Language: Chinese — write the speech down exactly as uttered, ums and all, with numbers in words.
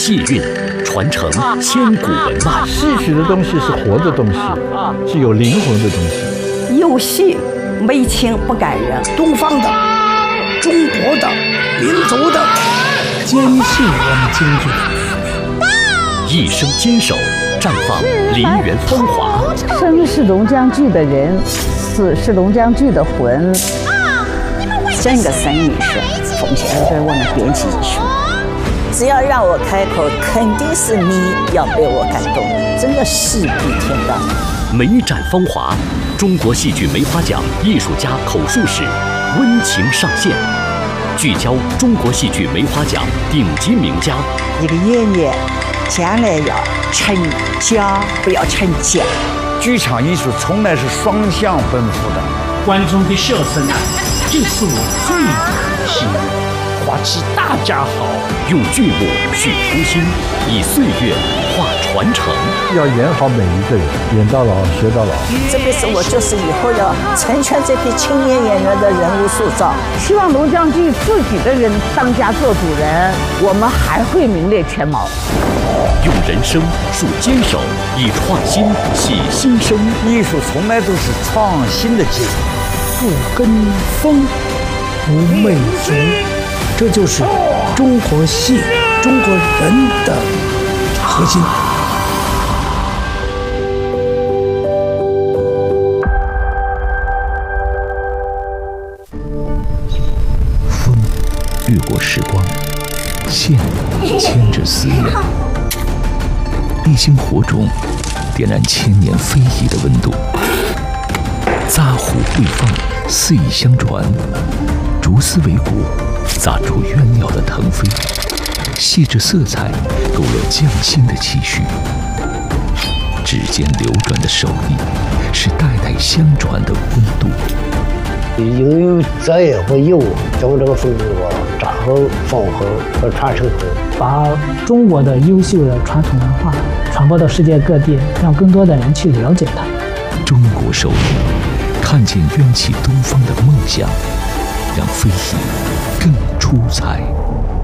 气韵，传承千古文脉。 戏曲的东西是活的东西，是有灵魂的东西。 有戏没情不感人， 东方的、中国的、民族的， 坚信我们京剧。 一生坚守，绽放梨园风华。 生是龙江剧的人，死是龙江剧的魂。 整个生意是奉献给我们编辑艺术。只要让我开口，肯定是你要被我感动，真的戏比天大。 梅展风华，中国戏剧梅花奖艺术家口述史温情上线，聚焦中国戏剧梅花奖顶级名家。 一个演员将来要成家，不要成家。 剧场艺术从来是双向奔赴的， 观众的笑声就是我最大的心愿。 花期大家好， 用剧目续初心，以岁月化传承。 要演好每一个人，演到老学到老。 这辈子我就是以后要成全这批青年演员的人物塑造。 希望龙江剧自己的人当家做主人，我们还会名列前茅。 用人生树坚守，以创新洗新生。 艺术从来都是创新的结果。 不跟风，不媚俗，这就是中国戏、中国人的核心。 风越过时光，线牵着思念，一星火种点燃千年非遗的温度。扎虎会放，四意相传，竹丝为骨，砸出鸳鸟的腾飞，细致色彩勾勒匠心的期许。指尖流转的手艺，是代代相传的温度。 应有责任和义务将这个风景我扎好、放好和传承好， 把中国的优秀的传统文化传播到世界各地，让更多的人去了解它。 中国手艺，看见缘起东方的梦想，让非遗更出彩。